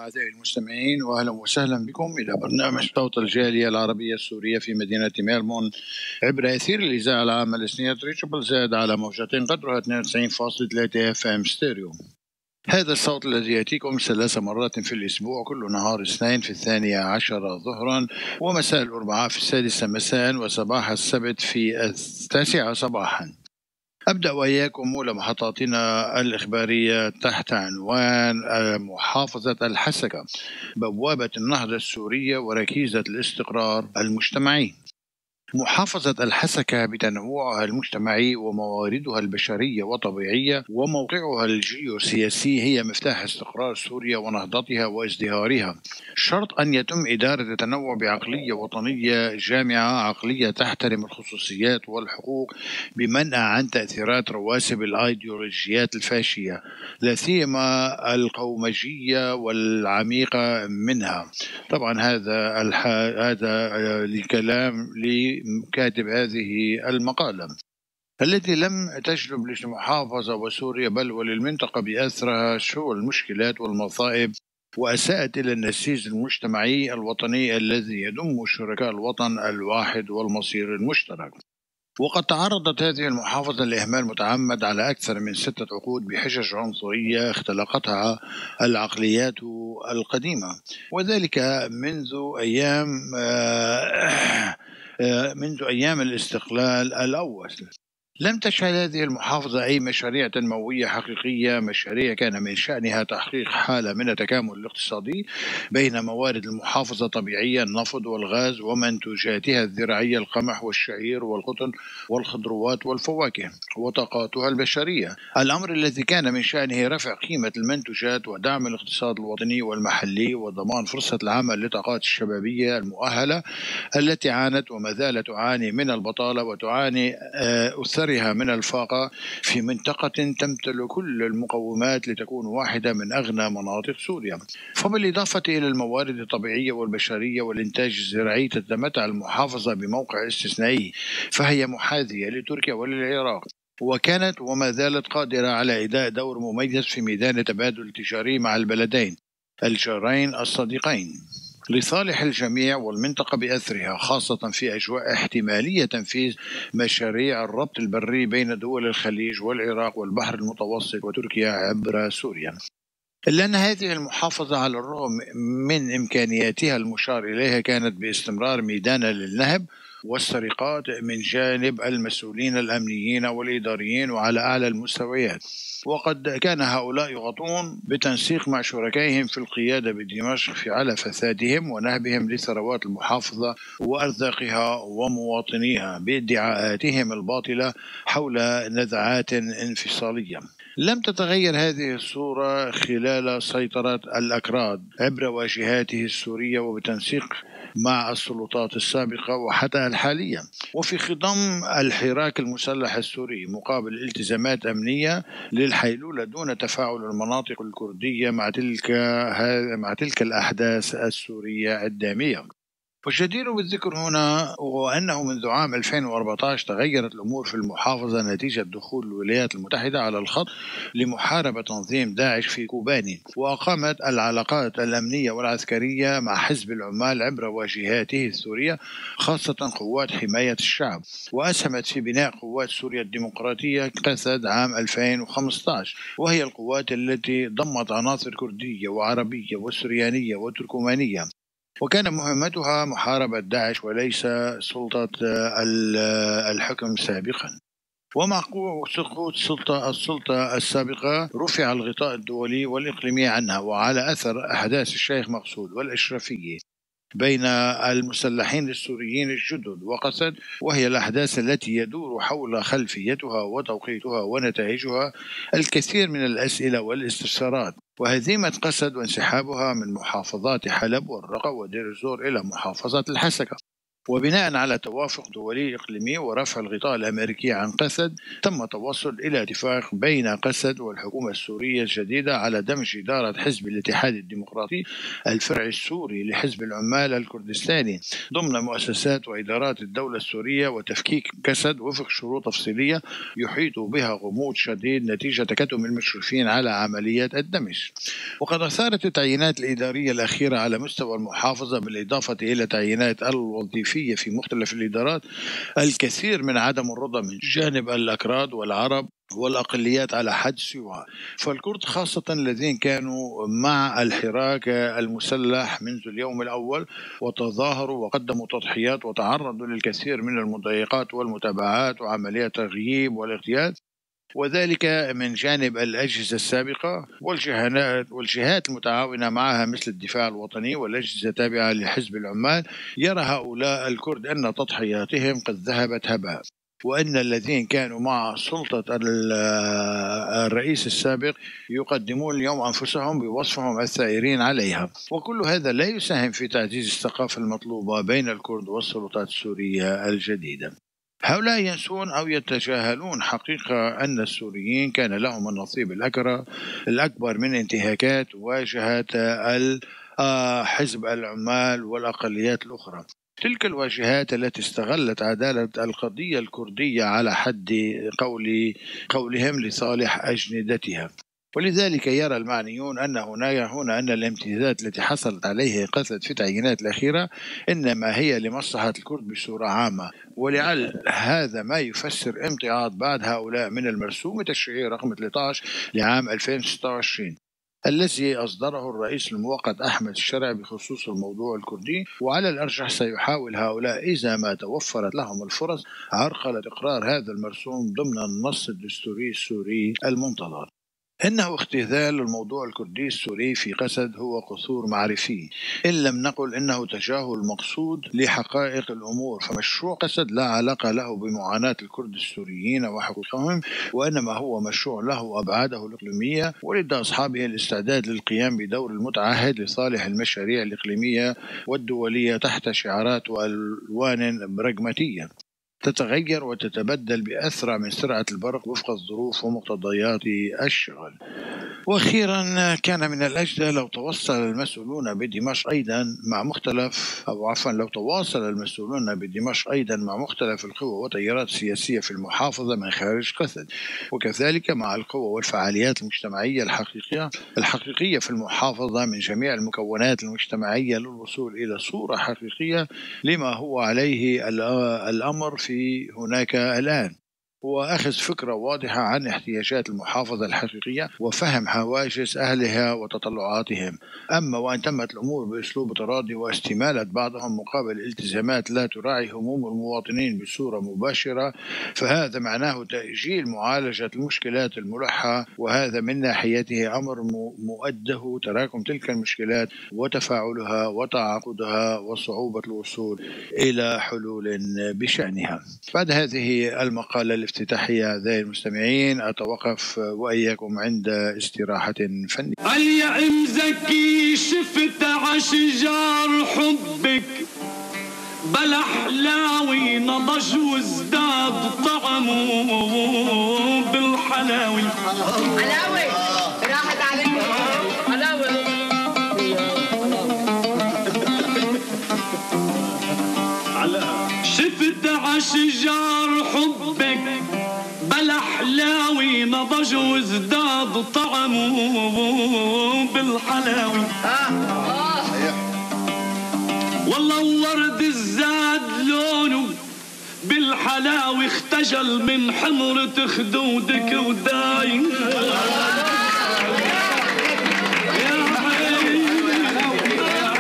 أعزائي المستمعين، وأهلا وسهلا بكم إلى برنامج صوت الجالية العربية السورية في مدينة ميلبورن عبر أثير الإذاعة العامة الإسنية تريبل زد على موجتين قدرها 92.3 اف ام ستيريو. هذا الصوت الذي يأتيكم 3 مرات في الأسبوع، كل نهار اثنين في 12 ظهرا، ومساء الأربعاء في 6 مساء، وصباح السبت في 9 صباحا. أبدأ وإياكم أولى محطاتنا الإخبارية تحت عنوان محافظة الحسكة، بوابة النهضة السورية وركيزة الاستقرار المجتمعي. محافظة الحسكة بتنوعها المجتمعي ومواردها البشرية وطبيعية وموقعها الجيوسياسي هي مفتاح استقرار سوريا ونهضتها وازدهارها. شرط أن يتم إدارة التنوع بعقلية وطنية جامعة، عقلية تحترم الخصوصيات والحقوق بمنع عن تأثيرات رواسب الأيديولوجيات الفاشية، لا سيما القومجية والعميقة منها. طبعا هذا الكلام لكاتب هذه المقالة التي لم تجلب للمحافظة وسوريا بل وللمنطقة بأثرها شو المشكلات والمصائب، وأساءت إلى النسيج المجتمعي الوطني الذي يضم شركاء الوطن الواحد والمصير المشترك. وقد تعرضت هذه المحافظة لإهمال متعمد على أكثر من 6 عقود بحجج عنصرية اختلقتها العقليات القديمة، وذلك منذ أيام الاستقلال الأول. لم تشهد هذه المحافظة أي مشاريع تنموية حقيقية، مشاريع كان من شأنها تحقيق حالة من التكامل الاقتصادي بين موارد المحافظة طبيعية النفط والغاز ومنتوجاتها الزراعية القمح والشعير والقطن والخضروات والفواكه وطاقاتها البشرية، الأمر الذي كان من شأنه رفع قيمة المنتوجات ودعم الاقتصاد الوطني والمحلي وضمان فرصة العمل لطاقات الشبابية المؤهلة التي عانت وما زالت تعاني من البطالة وتعاني أثرها من الفاقة في منطقة تمتلك كل المقومات لتكون واحدة من أغنى مناطق سوريا. فبالإضافة إلى الموارد الطبيعية والبشرية والإنتاج الزراعي تتمتع المحافظة بموقع استثنائي، فهي محاذية لتركيا وللعراق، وكانت وما زالت قادرة على أداء دور مميز في ميدان التبادل التجاري مع البلدين الجارين الصديقين لصالح الجميع والمنطقة بأثرها، خاصة في أجواء احتمالية تنفيذ مشاريع الربط البري بين دول الخليج والعراق والبحر المتوسط وتركيا عبر سوريا. إلا أن هذه المحافظة على الرغم من إمكانياتها المشار إليها كانت باستمرار ميدانا للنهب والسرقات من جانب المسؤولين الأمنيين والإداريين وعلى أعلى المستويات، وقد كان هؤلاء يغطون بتنسيق مع شركائهم في القيادة بدمشق على فسادهم ونهبهم لثروات المحافظة وأرزاقها ومواطنيها بادعاءاتهم الباطلة حول نزعات انفصالية. لم تتغير هذه الصورة خلال سيطرة الأكراد عبر واجهاته السورية وبتنسيق مع السلطات السابقة وحتى الحالية، وفي خضم الحراك المسلح السوري مقابل التزامات أمنية للحيلولة دون تفاعل المناطق الكردية مع تلك الأحداث السورية الدامية. والجدير بالذكر هنا هو أنه منذ عام 2014 تغيرت الأمور في المحافظة نتيجة دخول الولايات المتحدة على الخط لمحاربة تنظيم داعش في كوباني، وأقامت العلاقات الأمنية والعسكرية مع حزب العمال عبر واجهاته السورية، خاصة قوات حماية الشعب، وأسهمت في بناء قوات سوريا الديمقراطية قسد عام 2015، وهي القوات التي ضمت عناصر كردية وعربية وسريانية وتركمانية، وكان مهمتها محاربة داعش وليس سلطة الحكم سابقا. ومع سقوط السلطة السابقة رفع الغطاء الدولي والإقليمي عنها، وعلى أثر أحداث الشيخ مقصود والإشرفية بين المسلحين السوريين الجدد وقسد، وهي الأحداث التي يدور حول خلفيتها وتوقيتها ونتائجها الكثير من الأسئلة والاستفسارات، وهزيمة قسد وانسحابها من محافظات حلب والرقة ودير الزور إلى محافظة الحسكة. وبناء على توافق دولي إقليمي ورفع الغطاء الأمريكي عن قسد، تم التوصل إلى اتفاق بين قسد والحكومة السورية الجديدة على دمج إدارة حزب الاتحاد الديمقراطي الفرع السوري لحزب العمال الكردستاني ضمن مؤسسات وإدارات الدولة السورية، وتفكيك قسد وفق شروط تفصيلية يحيط بها غموض شديد نتيجة تكتم المشرفين على عمليات الدمج. وقد أثارت التعيينات الإدارية الأخيرة على مستوى المحافظة بالإضافة إلى تعيينات الوظيفية في مختلف الإدارات الكثير من عدم الرضا من جانب الأكراد والعرب والأقليات على حد سواء. فالكرد خاصة الذين كانوا مع الحراك المسلح منذ اليوم الأول وتظاهروا وقدموا تضحيات وتعرضوا للكثير من المضايقات والمتابعات وعمليات التغييب والاغتيال، وذلك من جانب الأجهزة السابقة والجهات المتعاونة معها مثل الدفاع الوطني والأجهزة التابعة لحزب العمال. يرى هؤلاء الكرد أن تضحياتهم قد ذهبت هباء، وأن الذين كانوا مع سلطة الرئيس السابق يقدمون اليوم أنفسهم بوصفهم الثائرين عليها. وكل هذا لا يساهم في تعزيز الثقافة المطلوبة بين الكرد والسلطات السورية الجديدة. هؤلاء ينسون أو يتجاهلون حقيقة أن السوريين كان لهم النصيب الأكبر من انتهاكات واجهت حزب العمال والأقليات الأخرى. تلك الواجهات التي استغلت عدالة القضية الكردية على حد قولهم لصالح أجندتها. ولذلك يرى المعنيون أن هنا أن الامتيازات التي حصلت عليه قسد في التعيينات الأخيرة إنما هي لمصلحة الكرد بصورة عامة، ولعل هذا ما يفسر امتعاض بعض هؤلاء من المرسوم التشريعي رقم 13 لعام 2026 الذي أصدره الرئيس المؤقت أحمد الشرع بخصوص الموضوع الكردي. وعلى الأرجح سيحاول هؤلاء إذا ما توفرت لهم الفرص عرقلة إقرار هذا المرسوم ضمن النص الدستوري السوري المنتظر. إنه اختزال الموضوع الكردي السوري في قسد هو قصور معرفي، إن لم نقل إنه تجاهل المقصود لحقائق الأمور. فمشروع قسد لا علاقة له بمعاناة الكرد السوريين وحقوقهم، وإنما هو مشروع له أبعاده الإقليمية، ولدى أصحابه الاستعداد للقيام بدور المتعهد لصالح المشاريع الإقليمية والدولية تحت شعارات وألوان براغماتية تتغير وتتبدل بأسرع من سرعة البرق وفق الظروف ومقتضيات الشغل. وأخيرا، كان من الأجدى لو توصل المسؤولون بدمشق أيضا مع مختلف القوى والتيارات السياسية في المحافظة من خارج قسد، وكذلك مع القوى والفعاليات المجتمعية الحقيقية في المحافظة من جميع المكونات المجتمعية للوصول إلى صورة حقيقية لما هو عليه الأمر في هناك الآن، وأخذ فكرة واضحة عن احتياجات المحافظة الحقيقية وفهم هواجس أهلها وتطلعاتهم. أما وأن تمت الأمور بأسلوب تراضي واستمالة بعضهم مقابل التزامات لا تراعي هموم المواطنين بصورة مباشرة، فهذا معناه تأجيل معالجة المشكلات الملحة، وهذا من ناحيته أمر مؤده تراكم تلك المشكلات وتفاعلها وتعاقدها وصعوبة الوصول إلى حلول بشأنها. بعد هذه المقالة الافتتاحية أعزائي المستمعين أتوقف وإياكم عند استراحة فنية. اليوم زكي شفت عشجار حبك بلا حلاوي نضج وازداد طعمه بالحلاوي. حلاوي راحت عليك حلاوي. شفت عشجار حبك بلا حلاوي نضج وازداد طعمه بالحلاوي. والله ورد الزاد لونه بالحلاوي اختجل من حمرة خدودك وداي.